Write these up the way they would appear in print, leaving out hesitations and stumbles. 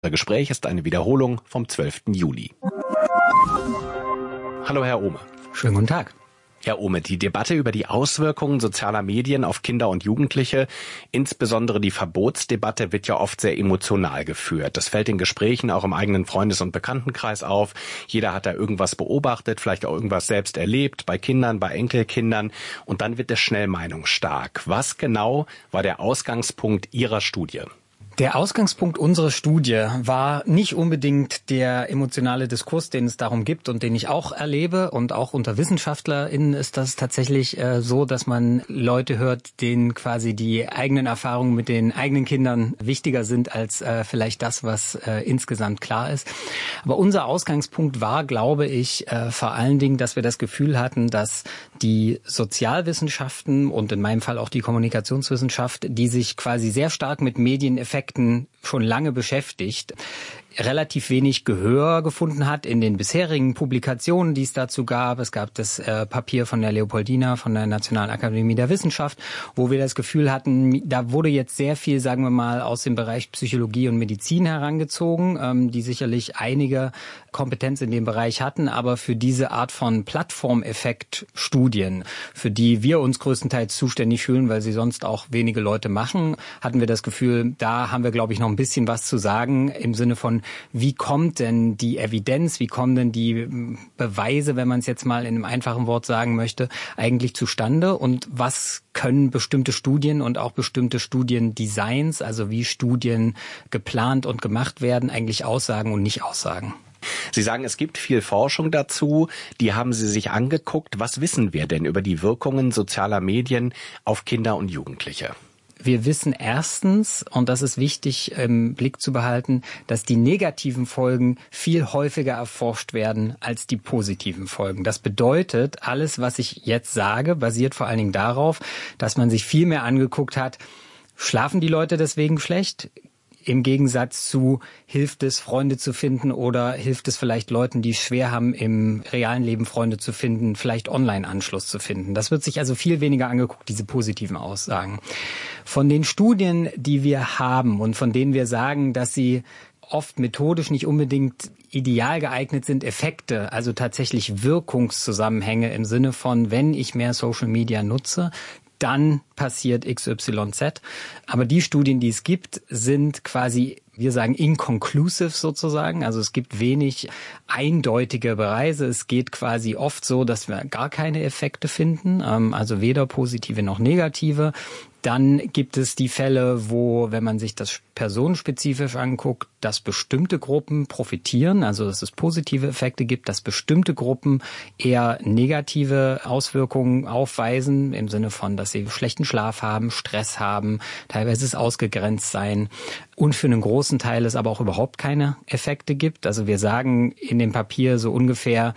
Unser Gespräch ist eine Wiederholung vom 12. Juli. Hallo, Herr Ohme. Schönen guten Tag. Herr Ohme, die Debatte über die Auswirkungen sozialer Medien auf Kinder und Jugendliche, insbesondere die Verbotsdebatte, wird ja oft sehr emotional geführt. Das fällt in Gesprächen auch im eigenen Freundes- und Bekanntenkreis auf. Jeder hat da irgendwas beobachtet, vielleicht auch irgendwas selbst erlebt, bei Kindern, bei Enkelkindern. Und dann wird es schnell meinungsstark. Was genau war der Ausgangspunkt Ihrer Studie? Der Ausgangspunkt unserer Studie war nicht unbedingt der emotionale Diskurs, den es darum gibt und den ich auch erlebe. Und auch unter WissenschaftlerInnen ist das tatsächlich so, dass man Leute hört, denen quasi die eigenen Erfahrungen mit den eigenen Kindern wichtiger sind als vielleicht das, was insgesamt klar ist. Aber unser Ausgangspunkt war, glaube ich, vor allen Dingen, dass wir das Gefühl hatten, dass die Sozialwissenschaften und in meinem Fall auch die Kommunikationswissenschaft, die sich quasi sehr stark mit Medieneffekten schon lange beschäftigt, relativ wenig Gehör gefunden hat in den bisherigen Publikationen, die es dazu gab. Es gab das Papier von der Leopoldina, von der Nationalen Akademie der Wissenschaft, wo wir das Gefühl hatten, da wurde jetzt sehr viel, sagen wir mal, aus dem Bereich Psychologie und Medizin herangezogen, die sicherlich einige Kompetenz in dem Bereich hatten, aber für diese Art von Plattformeffekt-Studien, für die wir uns größtenteils zuständig fühlen, weil sie sonst auch wenige Leute machen, hatten wir das Gefühl, da haben wir, glaube ich, noch ein bisschen was zu sagen im Sinne von, wie kommt denn die Evidenz, wie kommen denn die Beweise, wenn man es jetzt mal in einem einfachen Wort sagen möchte, eigentlich zustande und was können bestimmte Studien und auch bestimmte Studiendesigns, also wie Studien geplant und gemacht werden, eigentlich aussagen und nicht aussagen? Sie sagen, es gibt viel Forschung dazu, die haben Sie sich angeguckt. Was wissen wir denn über die Wirkungen sozialer Medien auf Kinder und Jugendliche? Wir wissen erstens, und das ist wichtig im Blick zu behalten, dass die negativen Folgen viel häufiger erforscht werden als die positiven Folgen. Das bedeutet, alles, was ich jetzt sage, basiert vor allen Dingen darauf, dass man sich viel mehr angeguckt hat, schlafen die Leute deswegen schlecht? Im Gegensatz zu, hilft es, Freunde zu finden oder hilft es vielleicht Leuten, die es schwer haben, im realen Leben Freunde zu finden, vielleicht Online-Anschluss zu finden. Das wird sich also viel weniger angeguckt, diese positiven Aussagen. Von den Studien, die wir haben und von denen wir sagen, dass sie oft methodisch nicht unbedingt ideal geeignet sind, Effekte, also tatsächlich Wirkungszusammenhänge im Sinne von, wenn ich mehr Social Media nutze, dann passiert XYZ. Aber die Studien, die es gibt, sind quasi, wir sagen, inconclusive sozusagen. Also es gibt wenig eindeutige Beweise. Es geht quasi oft so, dass wir gar keine Effekte finden, also weder positive noch negative. Dann gibt es die Fälle, wo, wenn man sich das personenspezifisch anguckt, dass bestimmte Gruppen profitieren, also dass es positive Effekte gibt, dass bestimmte Gruppen eher negative Auswirkungen aufweisen, im Sinne von, dass sie schlechten Schlaf haben, Stress haben, teilweise es ausgegrenzt sein und für einen großen Teil es aber auch überhaupt keine Effekte gibt. Also wir sagen in dem Papier so ungefähr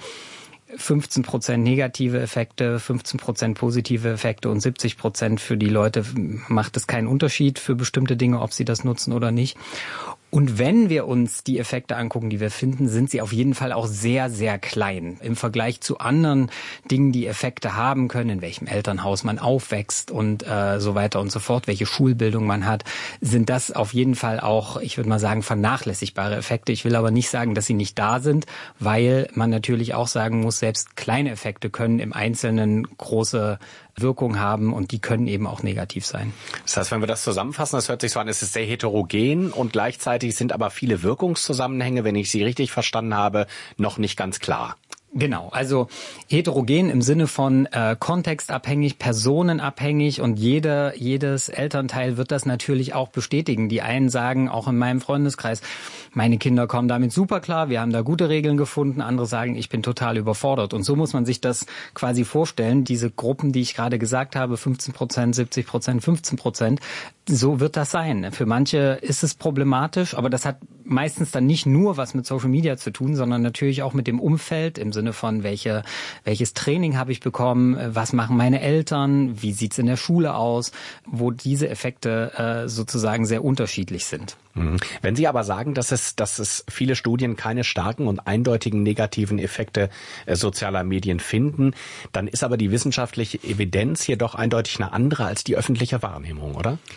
15% negative Effekte, 15% positive Effekte und 70% für die Leute macht es keinen Unterschied für bestimmte Dinge, ob sie das nutzen oder nicht. Und wenn wir uns die Effekte angucken, die wir finden, sind sie auf jeden Fall auch sehr, sehr klein. Im Vergleich zu anderen Dingen, die Effekte haben können, in welchem Elternhaus man aufwächst und so weiter und so fort, welche Schulbildung man hat, sind das auf jeden Fall auch, ich würde mal sagen, vernachlässigbare Effekte. Ich will aber nicht sagen, dass sie nicht da sind, weil man natürlich auch sagen muss, selbst kleine Effekte können im Einzelnen große Wirkung haben und die können eben auch negativ sein. Das heißt, wenn wir das zusammenfassen, das hört sich so an, es ist sehr heterogen und gleichzeitig sind aber viele Wirkungszusammenhänge, wenn ich Sie richtig verstanden habe, noch nicht ganz klar. Genau, also heterogen im Sinne von kontextabhängig, personenabhängig und jedes Elternteil wird das natürlich auch bestätigen. Die einen sagen, auch in meinem Freundeskreis, meine Kinder kommen damit super klar, wir haben da gute Regeln gefunden. Andere sagen, ich bin total überfordert. Und so muss man sich das quasi vorstellen. Diese Gruppen, die ich gerade gesagt habe, 15%, 70%, 15%, so wird das sein. Für manche ist es problematisch, aber das hat meistens dann nicht nur was mit Social Media zu tun, sondern natürlich auch mit dem Umfeld im Sinne von, welches Training habe ich bekommen, was machen meine Eltern, wie sieht's in der Schule aus, wo diese Effekte sozusagen sehr unterschiedlich sind. Wenn Sie aber sagen, dass es viele Studien keine starken und eindeutigen negativen Effekte sozialer Medien finden, dann ist aber die wissenschaftliche Evidenz hier doch eindeutig eine andere als die öffentliche Wahrnehmung, oder?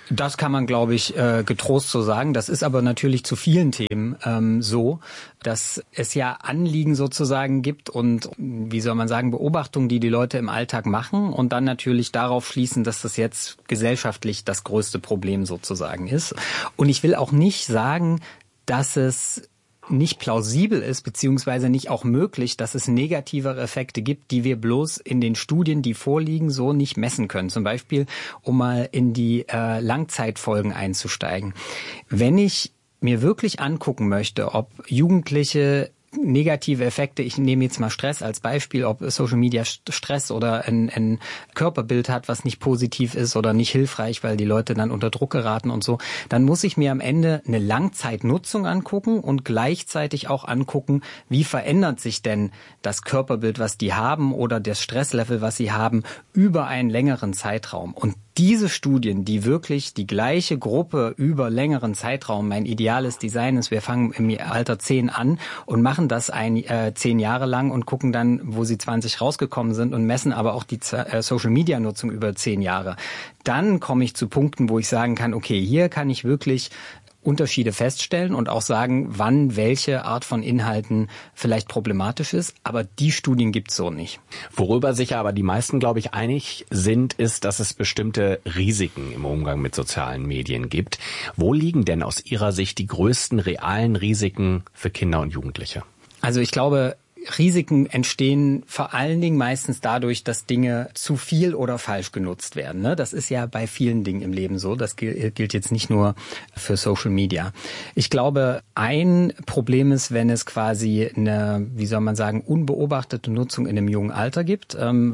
Das kann man, glaube ich, getrost so sagen. Das ist aber natürlich zu vielen Themen so, dass es ja Anliegen sozusagen gibt und, wie soll man sagen, Beobachtungen, die die Leute im Alltag machen und dann natürlich darauf schließen, dass das jetzt gesellschaftlich das größte Problem sozusagen ist. Und ich will auch nicht sagen, dass es nicht plausibel ist, beziehungsweise nicht auch möglich, dass es negativere Effekte gibt, die wir bloß in den Studien, die vorliegen, so nicht messen können. Zum Beispiel, um mal in die Langzeitfolgen einzusteigen. Wenn ich mir wirklich angucken möchte, ob Jugendliche negative Effekte, ich nehme jetzt mal Stress als Beispiel, ob Social Media Stress oder ein Körperbild hat, was nicht positiv ist oder nicht hilfreich, weil die Leute dann unter Druck geraten und so, dann muss ich mir am Ende eine Langzeitnutzung angucken und gleichzeitig auch angucken, wie verändert sich denn das Körperbild, was die haben oder das Stresslevel, was sie haben, über einen längeren Zeitraum. Und diese Studien, die wirklich die gleiche Gruppe über längeren Zeitraum, mein ideales Design ist, wir fangen im Alter 10 an und machen das 10 Jahre lang und gucken dann, wo sie 20 rausgekommen sind und messen aber auch die Social-Media-Nutzung über 10 Jahre. Dann komme ich zu Punkten, wo ich sagen kann, okay, hier kann ich wirklich Unterschiede feststellen und auch sagen, wann welche Art von Inhalten vielleicht problematisch ist. Aber die Studien gibt's so nicht. Worüber sich aber die meisten, glaube ich, einig sind, ist, dass es bestimmte Risiken im Umgang mit sozialen Medien gibt. Wo liegen denn aus Ihrer Sicht die größten realen Risiken für Kinder und Jugendliche? Also ich glaube, Risiken entstehen vor allen Dingen meistens dadurch, dass Dinge zu viel oder falsch genutzt werden. Ne? Das ist ja bei vielen Dingen im Leben so. Das gilt jetzt nicht nur für Social Media. Ich glaube, ein Problem ist, wenn es quasi eine, wie soll man sagen, unbeobachtete Nutzung in einem jungen Alter gibt,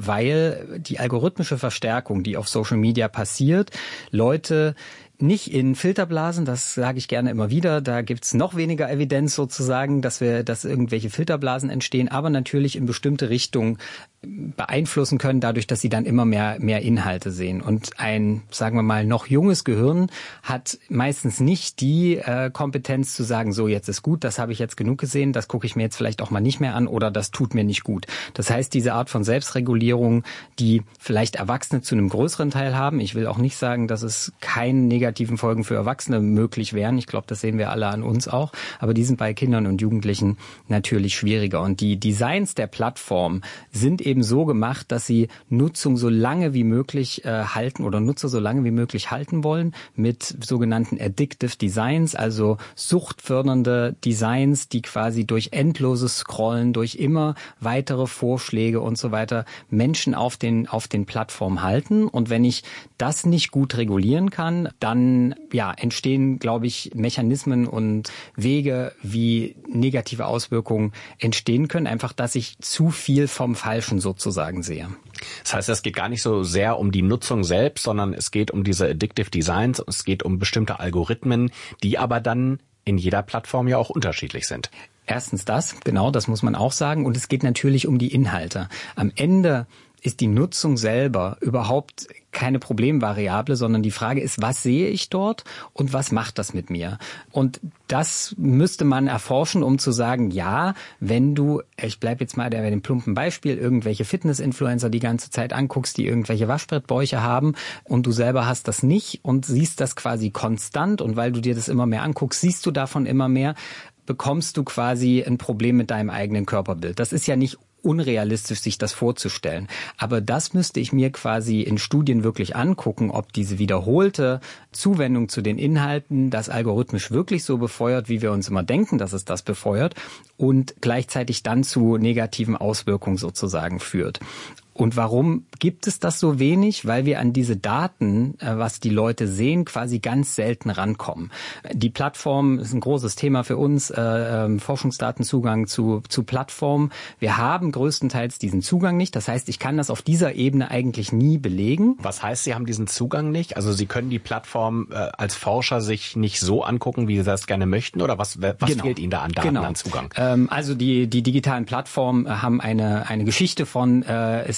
weil die algorithmische Verstärkung, die auf Social Media passiert, Leute nicht in Filterblasen, das sage ich gerne immer wieder, da gibt's noch weniger Evidenz sozusagen, dass irgendwelche Filterblasen entstehen, aber natürlich in bestimmte Richtungen beeinflussen können, dadurch, dass sie dann immer mehr Inhalte sehen. Und ein, sagen wir mal, noch junges Gehirn hat meistens nicht die Kompetenz zu sagen, so jetzt ist gut, das habe ich jetzt genug gesehen, das gucke ich mir jetzt vielleicht auch mal nicht mehr an oder das tut mir nicht gut. Das heißt, diese Art von Selbstregulierung, die vielleicht Erwachsene zu einem größeren Teil haben, ich will auch nicht sagen, dass es keine negativen Folgen für Erwachsene möglich wären, ich glaube, das sehen wir alle an uns auch, aber die sind bei Kindern und Jugendlichen natürlich schwieriger. Und die Designs der Plattform sind eben so gemacht, dass sie Nutzung so lange wie möglich halten oder Nutzer so lange wie möglich halten wollen mit sogenannten Addictive Designs, also suchtfördernde Designs, die quasi durch endloses Scrollen, durch immer weitere Vorschläge und so weiter Menschen auf den Plattformen halten. Und wenn ich das nicht gut regulieren kann, dann entstehen, glaube ich, Mechanismen und Wege, wie negative Auswirkungen entstehen können. Einfach, dass ich zu viel vom Falschen sozusagen sehe. Das heißt, es geht gar nicht so sehr um die Nutzung selbst, sondern es geht um diese Addictive Designs, es geht um bestimmte Algorithmen, die aber dann in jeder Plattform ja auch unterschiedlich sind. Erstens das, genau, das muss man auch sagen. Und es geht natürlich um die Inhalte. Am Ende ist die Nutzung selber überhaupt keine Problemvariable, sondern die Frage ist, was sehe ich dort und was macht das mit mir? Und das müsste man erforschen, um zu sagen, ja, wenn du, ich bleibe jetzt mal bei dem plumpen Beispiel, irgendwelche Fitness-Influencer die ganze Zeit anguckst, die irgendwelche Waschbrettbäuche haben und du selber hast das nicht und siehst das quasi konstant und weil du dir das immer mehr anguckst, siehst du davon immer mehr, bekommst du quasi ein Problem mit deinem eigenen Körperbild. Das ist ja nicht unrealistisch, sich das vorzustellen. Aber das müsste ich mir quasi in Studien wirklich angucken, ob diese wiederholte Zuwendung zu den Inhalten das algorithmisch wirklich so befeuert, wie wir uns immer denken, dass es das befeuert und gleichzeitig dann zu negativen Auswirkungen sozusagen führt. Und warum gibt es das so wenig? Weil wir an diese Daten, was die Leute sehen, quasi ganz selten rankommen. Die Plattform ist ein großes Thema für uns, Forschungsdatenzugang zu Plattformen. Wir haben größtenteils diesen Zugang nicht. Das heißt, ich kann das auf dieser Ebene eigentlich nie belegen. Was heißt, Sie haben diesen Zugang nicht? Also Sie können die Plattform als Forscher sich nicht so angucken, wie Sie das gerne möchten? Oder was fehlt Ihnen da an Daten, an Zugang? Also die digitalen Plattformen haben eine Geschichte von, es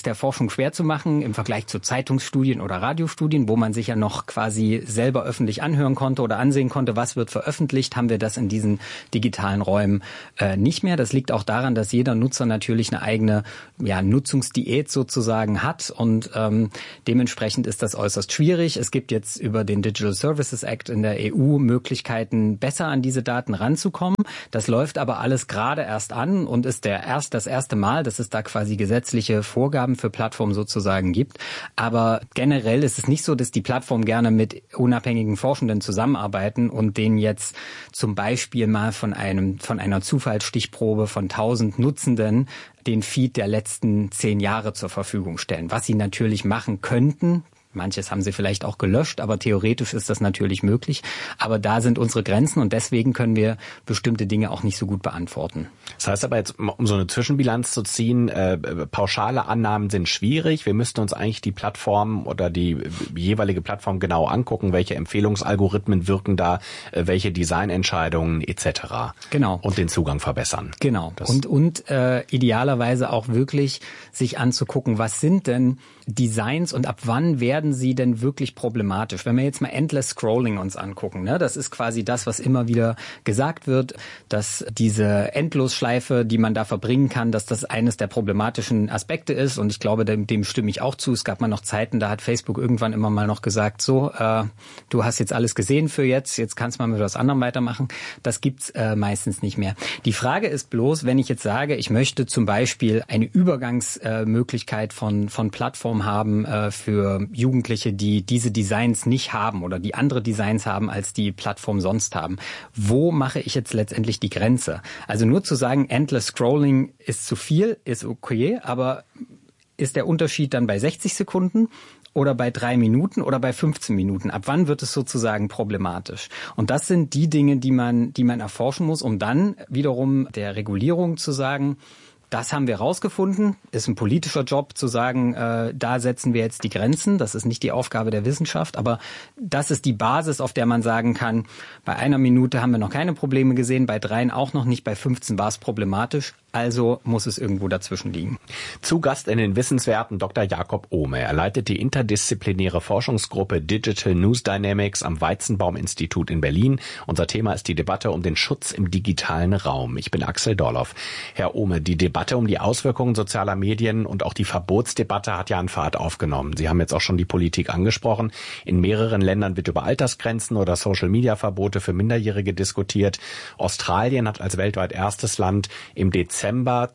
der Forschung schwer zu machen im Vergleich zu Zeitungsstudien oder Radiostudien, wo man sich ja noch quasi selber öffentlich anhören konnte oder ansehen konnte, was wird veröffentlicht, haben wir das in diesen digitalen Räumen nicht mehr. Das liegt auch daran, dass jeder Nutzer natürlich eine eigene Nutzungsdiät sozusagen hat und dementsprechend ist das äußerst schwierig. Es gibt jetzt über den Digital Services Act in der EU Möglichkeiten, besser an diese Daten ranzukommen. Das läuft aber alles gerade erst an und ist das erste Mal, dass es da quasi gesetzliche Vorgaben für Plattformen sozusagen gibt. Aber generell ist es nicht so, dass die Plattformen gerne mit unabhängigen Forschenden zusammenarbeiten und denen jetzt zum Beispiel mal von einer Zufallsstichprobe von 1000 Nutzenden den Feed der letzten 10 Jahre zur Verfügung stellen. Was sie natürlich machen könnten, manches haben sie vielleicht auch gelöscht, aber theoretisch ist das natürlich möglich. Aber da sind unsere Grenzen und deswegen können wir bestimmte Dinge auch nicht so gut beantworten. Das heißt aber jetzt, um so eine Zwischenbilanz zu ziehen, pauschale Annahmen sind schwierig. Wir müssten uns eigentlich die Plattform oder die jeweilige Plattform genau angucken, welche Empfehlungsalgorithmen wirken da, welche Designentscheidungen etc. Genau. Und den Zugang verbessern. Genau. Und idealerweise auch wirklich sich anzugucken, was sind denn Designs und ab wann werden sie denn wirklich problematisch? Wenn wir jetzt mal Endless Scrolling uns angucken, ne, das ist quasi das, was immer wieder gesagt wird, dass diese Endlosschleife, die man da verbringen kann, dass das eines der problematischen Aspekte ist und ich glaube, dem stimme ich auch zu. Es gab mal noch Zeiten, da hat Facebook irgendwann immer mal noch gesagt, so, du hast jetzt alles gesehen für jetzt kannst du mal mit was anderem weitermachen. Das gibt's meistens nicht mehr. Die Frage ist bloß, wenn ich jetzt sage, ich möchte zum Beispiel eine Übergangsmöglichkeit von Plattformen haben für Jugendliche, die diese Designs nicht haben oder die andere Designs haben, als die Plattformen sonst haben. Wo mache ich jetzt letztendlich die Grenze? Also nur zu sagen, Endless Scrolling ist zu viel, ist okay, aber ist der Unterschied dann bei 60 Sekunden oder bei 3 Minuten oder bei 15 Minuten? Ab wann wird es sozusagen problematisch? Und das sind die Dinge, die man erforschen muss, um dann wiederum der Regulierung zu sagen, das haben wir rausgefunden, ist ein politischer Job zu sagen, da setzen wir jetzt die Grenzen. Das ist nicht die Aufgabe der Wissenschaft, aber das ist die Basis, auf der man sagen kann, bei 1 Minute haben wir noch keine Probleme gesehen, bei 3 auch noch nicht, bei 15 war es problematisch. Also muss es irgendwo dazwischen liegen. Zu Gast in den Wissenswerten Dr. Jakob Ohme. Er leitet die interdisziplinäre Forschungsgruppe Digital News Dynamics am Weizenbaum-Institut in Berlin. Unser Thema ist die Debatte um den Schutz im digitalen Raum. Ich bin Axel Dorloff. Herr Ohme, die Debatte um die Auswirkungen sozialer Medien und auch die Verbotsdebatte hat ja an Fahrt aufgenommen. Sie haben jetzt auch schon die Politik angesprochen. In mehreren Ländern wird über Altersgrenzen oder Social-Media-Verbote für Minderjährige diskutiert. Australien hat als weltweit erstes Land im Dezember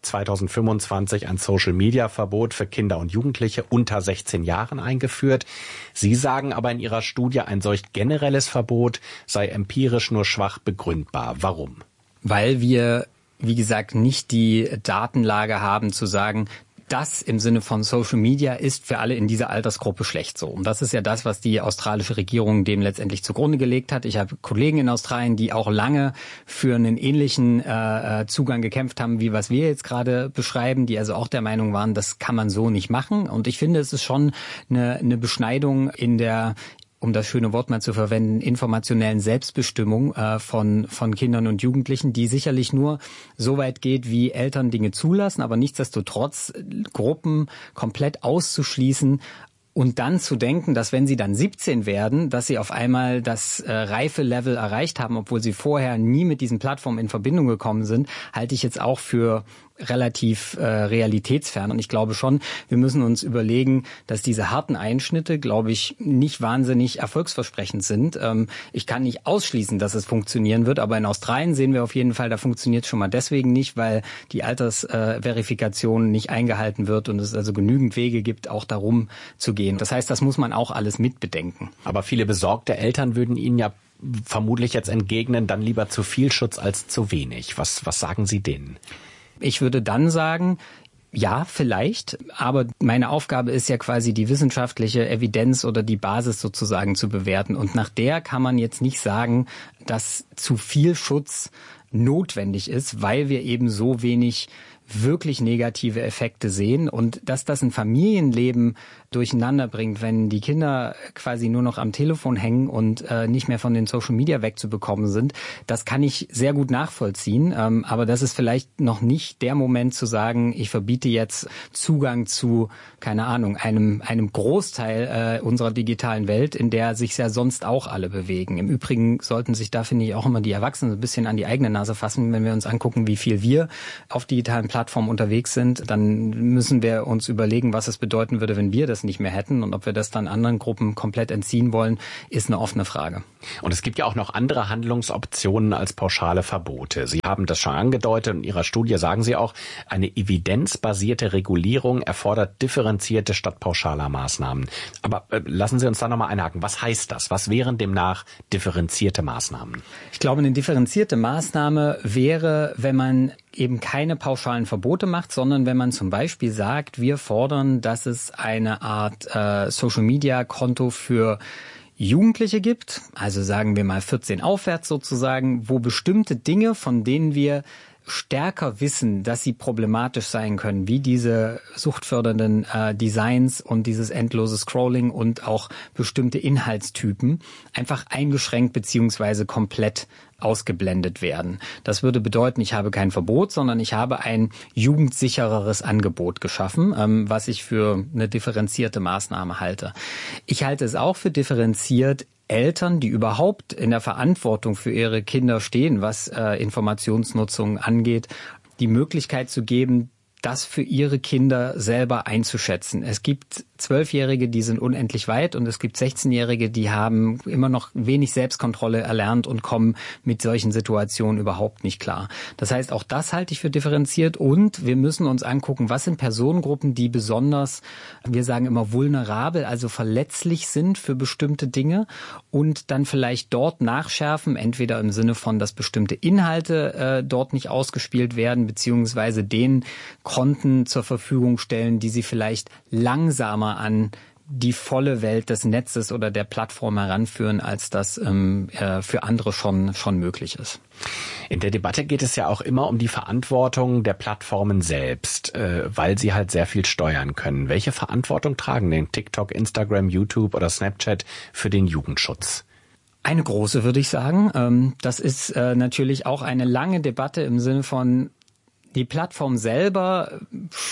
2025 ein Social-Media-Verbot für Kinder und Jugendliche unter 16 Jahren eingeführt. Sie sagen aber in Ihrer Studie, ein solch generelles Verbot sei empirisch nur schwach begründbar. Warum? Weil wir, wie gesagt, nicht die Datenlage haben zu sagen, das im Sinne von Social Media ist für alle in dieser Altersgruppe schlecht so. Und das ist ja das, was die australische Regierung dem letztendlich zugrunde gelegt hat. Ich habe Kollegen in Australien, die auch lange für einen ähnlichen Zugang gekämpft haben, wie was wir jetzt gerade beschreiben, die also auch der Meinung waren, das kann man so nicht machen. Und ich finde, es ist schon eine Beschneidung in der, um das schöne Wort mal zu verwenden, informationellen Selbstbestimmung von Kindern und Jugendlichen, die sicherlich nur so weit geht, wie Eltern Dinge zulassen, aber nichtsdestotrotz Gruppen komplett auszuschließen und dann zu denken, dass wenn sie dann 17 werden, dass sie auf einmal das Reife-Level erreicht haben, obwohl sie vorher nie mit diesen Plattformen in Verbindung gekommen sind, halte ich jetzt auch für relativ realitätsfern. Und ich glaube schon, wir müssen uns überlegen, dass diese harten Einschnitte, glaube ich, nicht wahnsinnig erfolgsversprechend sind. Ich kann nicht ausschließen, dass es funktionieren wird, aber in Australien sehen wir auf jeden Fall, da funktioniert es schon mal deswegen nicht, weil die Altersverifikation nicht eingehalten wird und es also genügend Wege gibt, auch darum zu gehen. Das heißt, das muss man auch alles mitbedenken. Aber viele besorgte Eltern würden Ihnen ja vermutlich jetzt entgegnen, dann lieber zu viel Schutz als zu wenig. Was sagen Sie denen? Ich würde dann sagen, ja, vielleicht, aber meine Aufgabe ist ja quasi die wissenschaftliche Evidenz oder die Basis sozusagen zu bewerten. Und nach der kann man jetzt nicht sagen, dass zu viel Schutz notwendig ist, weil wir eben so wenig wirklich negative Effekte sehen und dass das ein Familienleben durcheinander bringt, wenn die Kinder quasi nur noch am Telefon hängen und nicht mehr von den Social Media wegzubekommen sind, das kann ich sehr gut nachvollziehen. Aber das ist vielleicht noch nicht der Moment zu sagen, ich verbiete jetzt Zugang zu, keine Ahnung, einem Großteil unserer digitalen Welt, in der sich ja sonst auch alle bewegen. Im Übrigen sollten sich da, finde ich, auch immer die Erwachsenen ein bisschen an die eigene Nase fassen, wenn wir uns angucken, wie viel wir auf digitalen Plattformen unterwegs sind, dann müssen wir uns überlegen, was es bedeuten würde, wenn wir das nicht mehr hätten und ob wir das dann anderen Gruppen komplett entziehen wollen, ist eine offene Frage. Und es gibt ja auch noch andere Handlungsoptionen als pauschale Verbote. Sie haben das schon angedeutet. In Ihrer Studie sagen Sie auch, eine evidenzbasierte Regulierung erfordert differenzierte statt pauschaler Maßnahmen. Aber lassen Sie uns da nochmal einhaken. Was heißt das? Was wären demnach differenzierte Maßnahmen? Ich glaube, eine differenzierte Maßnahme wäre, wenn man eben keine pauschalen Verbote macht, sondern wenn man zum Beispiel sagt, wir fordern, dass es eine Art Social-Media-Konto für Jugendliche gibt, also sagen wir mal 14 aufwärts sozusagen, wo bestimmte Dinge, von denen wir stärker wissen, dass sie problematisch sein können, wie diese suchtfördernden Designs und dieses endlose Scrolling und auch bestimmte Inhaltstypen einfach eingeschränkt beziehungsweise komplett ausgeblendet werden. Das würde bedeuten, ich habe kein Verbot, sondern ich habe ein jugendsichereres Angebot geschaffen, was ich für eine differenzierte Maßnahme halte. Ich halte es auch für differenziert, Eltern, die überhaupt in der Verantwortung für ihre Kinder stehen, was Informationsnutzung angeht, die Möglichkeit zu geben, das für ihre Kinder selber einzuschätzen. Es gibt 12-Jährige, die sind unendlich weit und es gibt 16-Jährige, die haben immer noch wenig Selbstkontrolle erlernt und kommen mit solchen Situationen überhaupt nicht klar. Das heißt, auch das halte ich für differenziert und wir müssen uns angucken, was sind Personengruppen, die besonders, wir sagen immer vulnerabel, also verletzlich sind für bestimmte Dinge und dann vielleicht dort nachschärfen, entweder im Sinne von, dass bestimmte Inhalte dort nicht ausgespielt werden, beziehungsweise den Konten zur Verfügung stellen, die sie vielleicht langsamer an die volle Welt des Netzes oder der Plattform heranführen, als das für andere schon möglich ist. In der Debatte geht es ja auch immer um die Verantwortung der Plattformen selbst, weil sie halt sehr viel steuern können. Welche Verantwortung tragen denn TikTok, Instagram, YouTube oder Snapchat für den Jugendschutz? Eine große, würde ich sagen. Das ist natürlich auch eine lange Debatte im Sinne von, die Plattform selber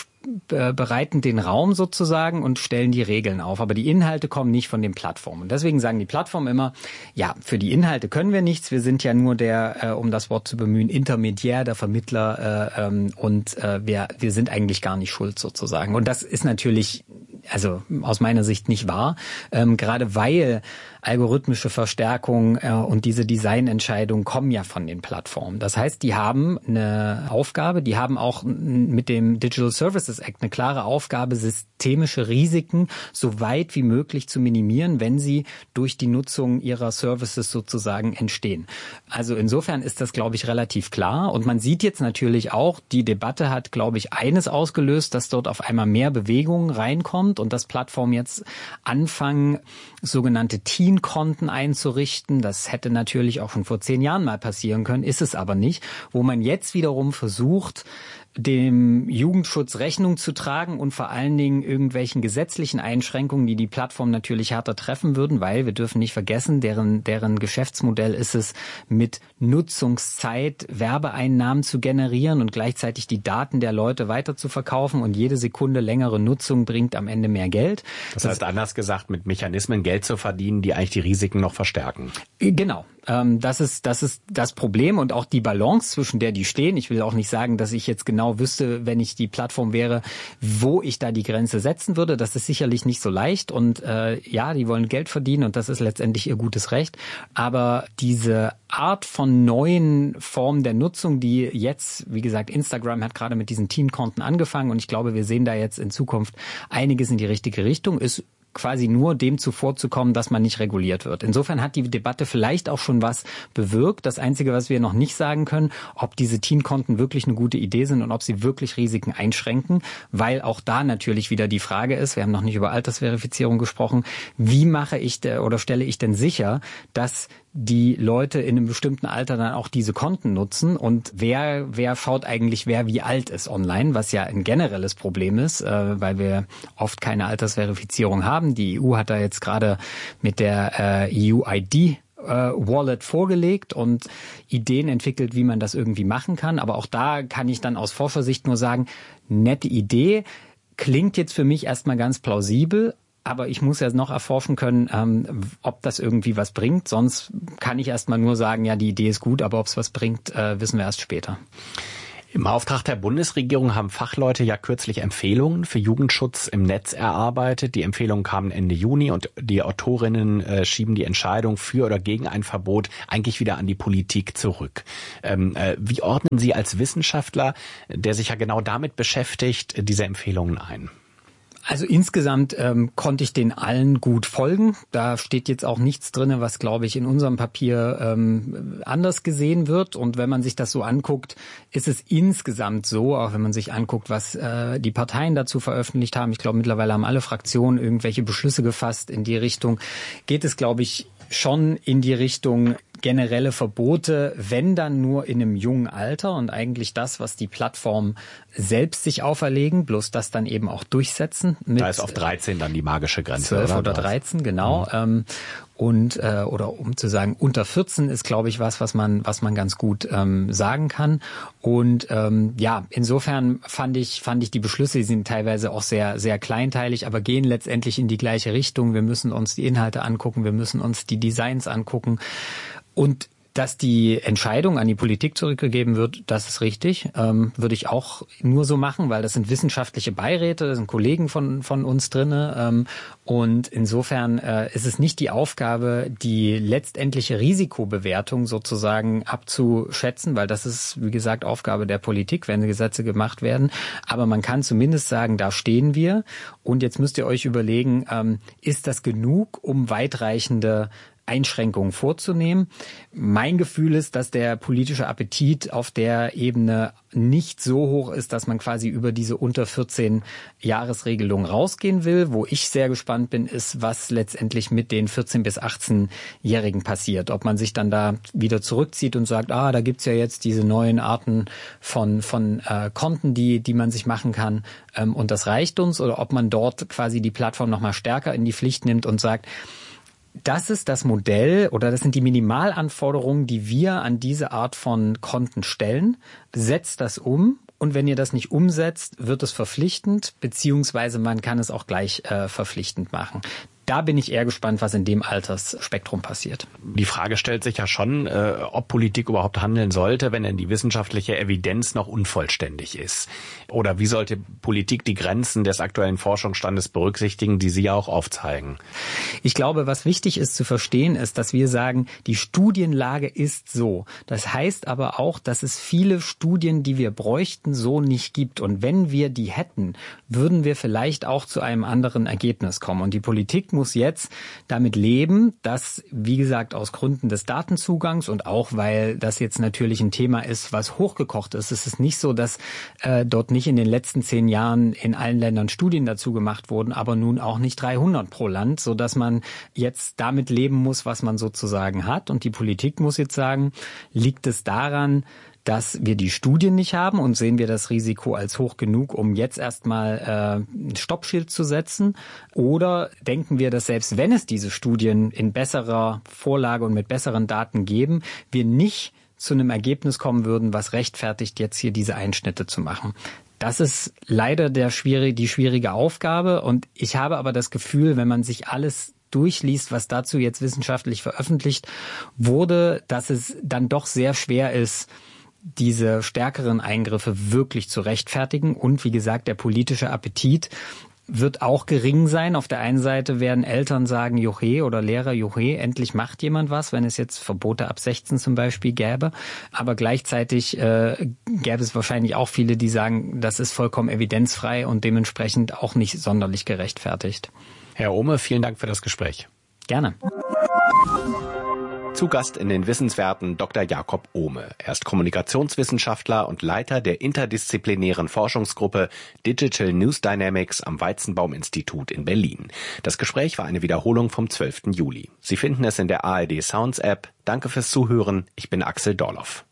bereiten den Raum sozusagen und stellen die Regeln auf. Aber die Inhalte kommen nicht von den Plattformen. Und deswegen sagen die Plattformen immer, ja, für die Inhalte können wir nichts. Wir sind ja nur der, um das Wort zu bemühen, Intermediär, der Vermittler und wir sind eigentlich gar nicht schuld sozusagen. Und das ist natürlich, also aus meiner Sicht nicht wahr, gerade weil algorithmische Verstärkung und diese Designentscheidungen kommen ja von den Plattformen. Das heißt, die haben eine Aufgabe, die haben auch mit dem Digital Services Act eine klare Aufgabe, systemische Risiken so weit wie möglich zu minimieren, wenn sie durch die Nutzung ihrer Services sozusagen entstehen. Also insofern ist das, glaube ich, relativ klar. Und man sieht jetzt natürlich auch, die Debatte hat, glaube ich, eines ausgelöst, dass dort auf einmal mehr Bewegung reinkommt und dass Plattformen jetzt anfangen, sogenannte Teen-Konten einzurichten. Das hätte natürlich auch schon vor 10 Jahren mal passieren können, ist es aber nicht. Wo man jetzt wiederum versucht, dem Jugendschutz Rechnung zu tragen und vor allen Dingen irgendwelchen gesetzlichen Einschränkungen, die die Plattform natürlich härter treffen würden, weil wir dürfen nicht vergessen, deren Geschäftsmodell ist es, mit Nutzungszeit Werbeeinnahmen zu generieren und gleichzeitig die Daten der Leute weiter zu verkaufen und jede Sekunde längere Nutzung bringt am Ende mehr Geld. Das heißt, anders gesagt, mit Mechanismen Geld zu verdienen, die eigentlich die Risiken noch verstärken. Genau. Das ist das Problem und auch die Balance, zwischen der die stehen. Ich will auch nicht sagen, dass ich jetzt genau wüsste, wenn ich die Plattform wäre, wo ich da die Grenze setzen würde. Das ist sicherlich nicht so leicht und ja, die wollen Geld verdienen und das ist letztendlich ihr gutes Recht. Aber diese Art von neuen Formen der Nutzung, die jetzt, wie gesagt, Instagram hat gerade mit diesen Teen-Konten angefangen und ich glaube, wir sehen da jetzt in Zukunft einiges in die richtige Richtung, ist quasi nur dem zuvorzukommen, dass man nicht reguliert wird. Insofern hat die Debatte vielleicht auch schon was bewirkt. Das Einzige, was wir noch nicht sagen können, ob diese Teen-Konten wirklich eine gute Idee sind und ob sie wirklich Risiken einschränken, weil auch da natürlich wieder die Frage ist, wir haben noch nicht über Altersverifizierung gesprochen, wie mache ich oder stelle ich denn sicher, dass die Leute in einem bestimmten Alter dann auch diese Konten nutzen und wer schaut eigentlich, wer wie alt ist online, was ja ein generelles Problem ist, weil wir oft keine Altersverifizierung haben. Die EU hat da jetzt gerade mit der EU-ID Wallet vorgelegt und Ideen entwickelt, wie man das irgendwie machen kann. Aber auch da kann ich dann aus Forschersicht nur sagen, nette Idee, klingt jetzt für mich erstmal ganz plausibel, aber ich muss ja noch erforschen können, ob das irgendwie was bringt. Sonst kann ich erstmal nur sagen, ja, die Idee ist gut, aber ob es was bringt, wissen wir erst später. Im Auftrag der Bundesregierung haben Fachleute ja kürzlich Empfehlungen für Jugendschutz im Netz erarbeitet. Die Empfehlungen kamen Ende Juni und die Autorinnen schieben die Entscheidung für oder gegen ein Verbot eigentlich wieder an die Politik zurück. Wie ordnen Sie als Wissenschaftler, der sich ja genau damit beschäftigt, diese Empfehlungen ein? Also insgesamt konnte ich den allen gut folgen. Da steht jetzt auch nichts drin, was, glaube ich, in unserem Papier anders gesehen wird. Und wenn man sich das so anguckt, ist es insgesamt so, auch wenn man sich anguckt, was die Parteien dazu veröffentlicht haben. Ich glaube, mittlerweile haben alle Fraktionen irgendwelche Beschlüsse gefasst in die Richtung. Geht es, glaube ich, schon in die Richtung generelle Verbote, wenn dann nur in einem jungen Alter und eigentlich das, was die Plattformen selbst sich auferlegen, bloß das dann eben auch durchsetzen. Da ist auf 13 dann die magische Grenze. 12 oder 13, genau. Mhm. Oder um zu sagen, unter 14 ist, glaube ich, was man ganz gut sagen kann. Und insofern fand ich die Beschlüsse, die sind teilweise auch sehr, sehr kleinteilig, aber gehen letztendlich in die gleiche Richtung. Wir müssen uns die Inhalte angucken, wir müssen uns die Designs angucken. Und dass die Entscheidung an die Politik zurückgegeben wird, das ist richtig. Würde ich auch nur so machen, weil das sind wissenschaftliche Beiräte, da sind Kollegen von uns drinne. Und insofern ist es nicht die Aufgabe, die letztendliche Risikobewertung sozusagen abzuschätzen, weil das ist, wie gesagt, Aufgabe der Politik, wenn Gesetze gemacht werden. Aber man kann zumindest sagen, da stehen wir. Und jetzt müsst ihr euch überlegen, ist das genug, um weitreichende Einschränkungen vorzunehmen. Mein Gefühl ist, dass der politische Appetit auf der Ebene nicht so hoch ist, dass man quasi über diese unter 14 Jahresregelung rausgehen will. Wo ich sehr gespannt bin, ist, was letztendlich mit den 14- bis 18-Jährigen passiert. Ob man sich dann da wieder zurückzieht und sagt, da gibt's ja jetzt diese neuen Arten von Konten, die man sich machen kann, und das reicht uns, oder ob man dort quasi die Plattform nochmal stärker in die Pflicht nimmt und sagt, das ist das Modell oder das sind die Minimalanforderungen, die wir an diese Art von Konten stellen. Setzt das um und wenn ihr das nicht umsetzt, wird es verpflichtend, beziehungsweise man kann es auch gleich verpflichtend machen. Da bin ich eher gespannt, was in dem Altersspektrum passiert. Die Frage stellt sich ja schon, ob Politik überhaupt handeln sollte, wenn denn die wissenschaftliche Evidenz noch unvollständig ist. Oder wie sollte Politik die Grenzen des aktuellen Forschungsstandes berücksichtigen, die Sie ja auch aufzeigen? Ich glaube, was wichtig ist zu verstehen, ist, dass wir sagen, die Studienlage ist so. Das heißt aber auch, dass es viele Studien, die wir bräuchten, so nicht gibt. Und wenn wir die hätten, würden wir vielleicht auch zu einem anderen Ergebnis kommen. Und die Politik muss jetzt damit leben, dass, wie gesagt, aus Gründen des Datenzugangs und auch, weil das jetzt natürlich ein Thema ist, was hochgekocht ist. Es ist nicht so, dass dort nicht in den letzten 10 Jahren in allen Ländern Studien dazu gemacht wurden, aber nun auch nicht 300 pro Land, sodass man jetzt damit leben muss, was man sozusagen hat. Und die Politik muss jetzt sagen, liegt es daran, dass wir die Studien nicht haben und sehen wir das Risiko als hoch genug, um jetzt erstmal ein Stoppschild zu setzen? Oder denken wir, dass selbst wenn es diese Studien in besserer Vorlage und mit besseren Daten geben, wir nicht zu einem Ergebnis kommen würden, was rechtfertigt, jetzt hier diese Einschnitte zu machen? Das ist leider die schwierige Aufgabe. Und ich habe aber das Gefühl, wenn man sich alles durchliest, was dazu jetzt wissenschaftlich veröffentlicht wurde, dass es dann doch sehr schwer ist, diese stärkeren Eingriffe wirklich zu rechtfertigen. Und wie gesagt, der politische Appetit wird auch gering sein. Auf der einen Seite werden Eltern sagen, Juche, oder Lehrer, Juche, endlich macht jemand was, wenn es jetzt Verbote ab 16 zum Beispiel gäbe. Aber gleichzeitig gäbe es wahrscheinlich auch viele, die sagen, das ist vollkommen evidenzfrei und dementsprechend auch nicht sonderlich gerechtfertigt. Herr Ohme, vielen Dank für das Gespräch. Gerne. Zu Gast in den Wissenswerten Dr. Jakob Ohme. Er ist Kommunikationswissenschaftler und Leiter der interdisziplinären Forschungsgruppe Digital News Dynamics am Weizenbaum-Institut in Berlin. Das Gespräch war eine Wiederholung vom 12. Juli. Sie finden es in der ARD Sounds App. Danke fürs Zuhören. Ich bin Axel Dorloff.